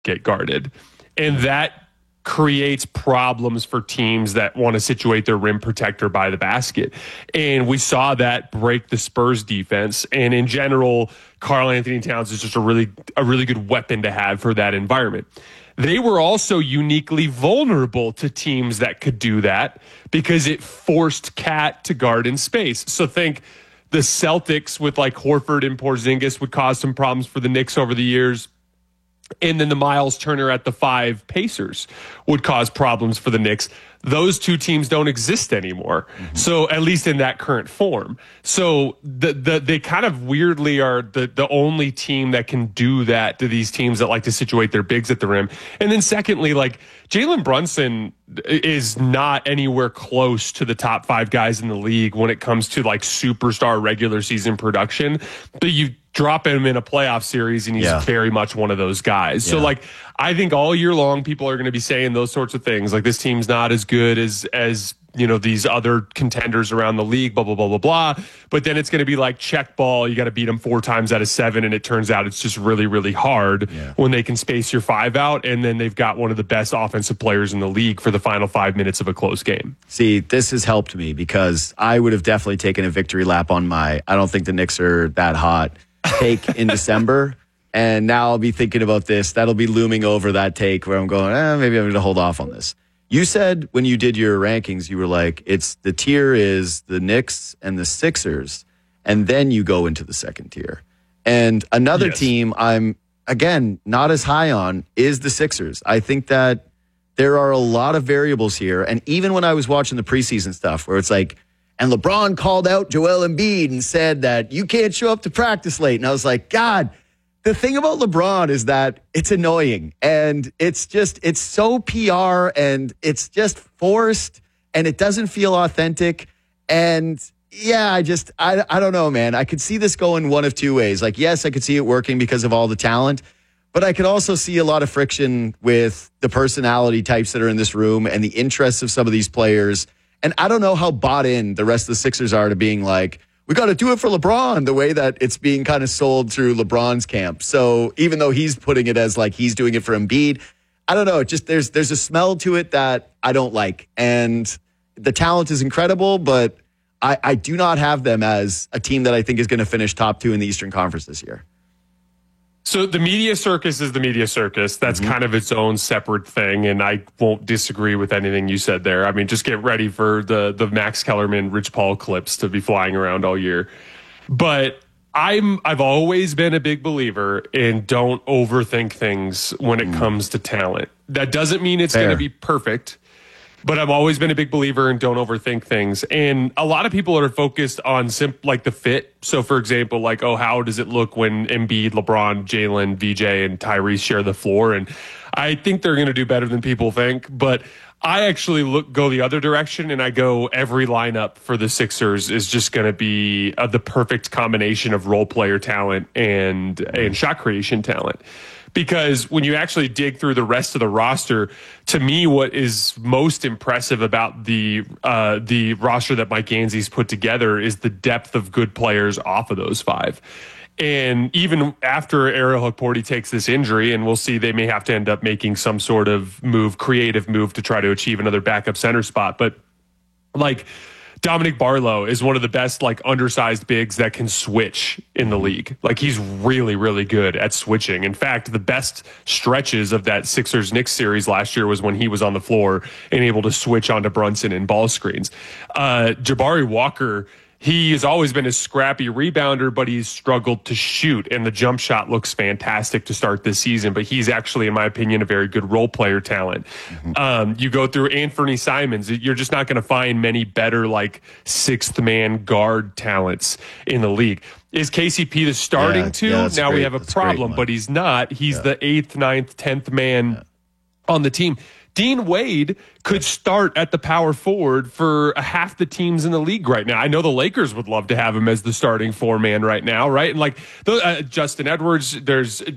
get guarded. And that creates problems for teams that want to situate their rim protector by the basket. And we saw that break the Spurs defense. And in general, Karl Anthony Towns is just a really good weapon to have for that environment. They were also uniquely vulnerable to teams that could do that because it forced Cat to guard in space. So think the Celtics with like Horford and Porzingis would cause some problems for the Knicks over the years. And then the Miles Turner at the 5 Pacers would cause problems for the Knicks. Those two teams don't exist anymore. Mm-hmm. So at least in that current form. So they kind of weirdly are the only team that can do that to these teams that like to situate their bigs at the rim. And then secondly, like Jalen Brunson is not anywhere close to the top 5 guys in the league when it comes to like superstar regular season production. But you drop him in a playoff series and he's very much one of those guys. So like, I think all year long, people are going to be saying those sorts of things. Like this team's not as good as, you know, these other contenders around the league, blah, blah, blah, blah, blah. But then it's going to be like check ball. You got to beat them 4 times out of 7. And it turns out it's just really, really hard when they can space your 5 out. And then they've got one of the best offensive players in the league for the final 5 minutes of a close game. See, this has helped me because I would have definitely taken a victory lap on my, I don't think the Knicks are that hot take in December. And now I'll be thinking about this. That'll be looming over that take where I'm going, maybe I'm going to hold off on this. You said when you did your rankings, you were like, it's the tier is the Knicks and the Sixers, and then you go into the second tier. And another team I'm, again, not as high on is the Sixers. I think that there are a lot of variables here. And even when I was watching the preseason stuff where it's like, and LeBron called out Joel Embiid and said that you can't show up to practice late. And I was like, God, the thing about LeBron is that it's annoying and it's so PR and it's just forced and it doesn't feel authentic. And yeah, I don't know, man. I could see this going one of two ways. Like, yes, I could see it working because of all the talent, but I could also see a lot of friction with the personality types that are in this room and the interests of some of these players. And I don't know how bought in the rest of the Sixers are to being like, we got to do it for LeBron, the way that it's being kind of sold through LeBron's camp. So even though he's putting it as like he's doing it for Embiid, I don't know. Just there's a smell to it that I don't like. And the talent is incredible, but I do not have them as a team that I think is going to finish top 2 in the Eastern Conference this year. So the media circus is the media circus. That's kind of its own separate thing, and I won't disagree with anything you said there. I mean, just get ready for the Max Kellerman, Rich Paul clips to be flying around all year. But I've always been a big believer in don't overthink things when it comes to talent. That doesn't mean it's going to be perfect. But I've always been a big believer in don't overthink things. And a lot of people are focused on like the fit. So, for example, like, oh, how does it look when Embiid, LeBron, Jalen, VJ, and Tyrese share the floor? And I think they're going to do better than people think. But I actually go the other direction, and I go every lineup for the Sixers is just going to be the perfect combination of role player talent and shot creation talent. Because when you actually dig through the rest of the roster, to me, what is most impressive about the roster that Mike Gansey's put together is the depth of good players off of those 5. And even after Ariel Hukporti takes this injury, and we'll see, they may have to end up making some sort of creative move to try to achieve another backup center spot. But like, Dominic Barlow is one of the best, like, undersized bigs that can switch in the league. Like, he's really, really good at switching. In fact, the best stretches of that Sixers-Knicks series last year was when he was on the floor and able to switch onto Brunson and ball screens. Jabari Walker, he has always been a scrappy rebounder, but he's struggled to shoot, and the jump shot looks fantastic to start this season. But he's actually, in my opinion, a very good role player talent. You go through Anthony Simons, you're just not going to find many better, like, sixth-man guard talents in the league. Is KCP the starting two? Now great. We have a problem, but he's not. He's the 8th, 9th, 10th man on the team. Dean Wade could start at the power forward for half the teams in the league right now. I know the Lakers would love to have him as the starting 4-man right now, right? And like Justin Edwards, there's